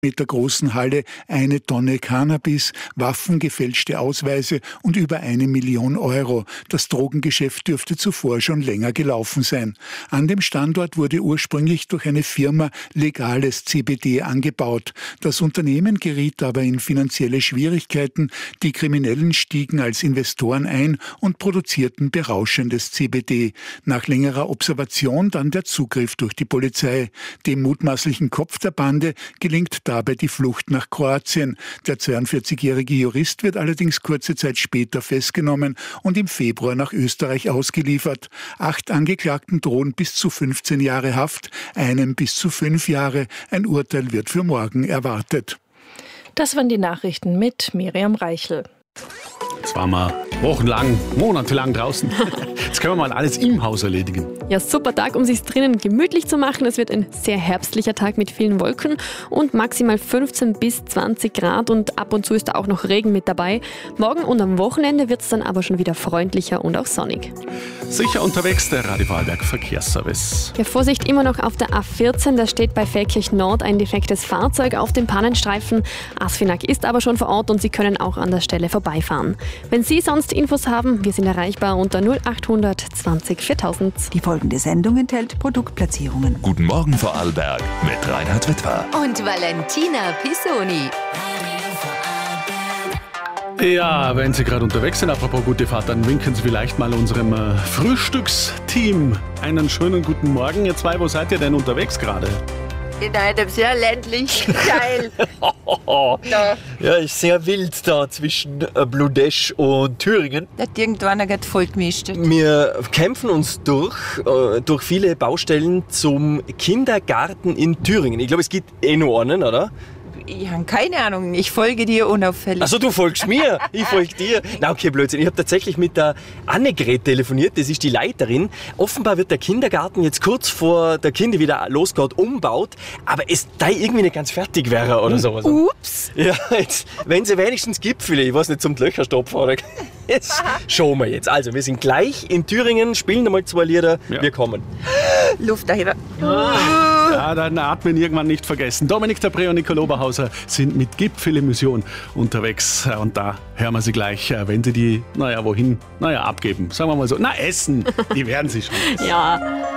Meter großen Halle 1 Tonne Cannabis, Waffen, gefälschte Ausweise und über 1 Million Euro. Das Drogengeschäft dürfte zuvor schon länger gelaufen sein. An dem Standort wurde ursprünglich durch eine Firma legales CBD angebaut. Das Unternehmen geriet aber in finanzielle Schwierigkeiten. Die Kriminellen stiegen als Investoren ein und produzierten berauschendes CBD. Nach längerer Observation dann der Zugriff durch die Polizei. Dem mutmaßlichen Kopf der Bande gelingt dabei die Flucht nach Kroatien. Der 42-jährige Jurist wird allerdings kurze Zeit später festgenommen und im Februar nach Österreich ausgeliefert. 8 Angeklagten drohen bis zu 15 Jahre Haft, einem bis zu 5 Jahre. Ein Urteil wird für morgen erwartet. Das waren die Nachrichten mit Miriam Reichel. Jetzt waren wir wochenlang, monatelang draußen. Jetzt können wir mal alles im Haus erledigen. Ja, super Tag, um sich drinnen gemütlich zu machen. Es wird ein sehr herbstlicher Tag mit vielen Wolken und maximal 15 bis 20 Grad und ab und zu ist da auch noch Regen mit dabei. Morgen und am Wochenende wird es dann aber schon wieder freundlicher und auch sonnig. Sicher unterwegs der Radio Vorarlberg Verkehrsservice. Ja, Vorsicht immer noch auf der A14, da steht bei Feldkirch Nord ein defektes Fahrzeug auf dem Pannenstreifen. ASFINAG ist aber schon vor Ort und Sie können auch an der Stelle vorbeifahren. Wenn Sie sonst Infos haben, wir sind erreichbar unter 0800 20 4000. Die folgende Sendung enthält Produktplatzierungen. Guten Morgen Vorarlberg mit Reinhard Wittwer. Und Valentina Pisoni. Ja, wenn Sie gerade unterwegs sind, apropos gute Fahrt, dann winken Sie vielleicht mal unserem Frühstücksteam einen schönen guten Morgen. Ihr zwei, wo seid ihr denn unterwegs gerade? In einem sehr ländlichen Teil. Ja, ist sehr wild da zwischen Bludesch und Thüringen. Da hat irgendwann voll gemischt. Wir kämpfen uns durch viele Baustellen zum Kindergarten in Thüringen. Ich glaube, es gibt noch einen, oder? Ich habe keine Ahnung, ich folge dir unauffällig. Achso, du folgst mir, ich folge dir. Na okay, Blödsinn. Ich habe tatsächlich mit der Annegret telefoniert, das ist die Leiterin. Offenbar wird der Kindergarten jetzt kurz vor der Kinder wieder losgeht, umbaut, aber es da irgendwie nicht ganz fertig wäre oder sowas. Ups. Ja, jetzt, wenn sie wenigstens Gipfel, ich weiß nicht, zum Löcher stopfen oder. Jetzt schauen wir jetzt. Also, wir sind gleich in Thüringen, spielen einmal 2 Lieder, ja. Wir kommen. Luft dahinter. Ja, dann atmen irgendwann nicht vergessen. Dominik Dabré und Nicole Oberhauser sind mit Gipfelillusion unterwegs. Und da hören wir sie gleich, wenn sie die, wohin? Abgeben. Sagen wir mal so. Essen. Die werden sie schon. Ja.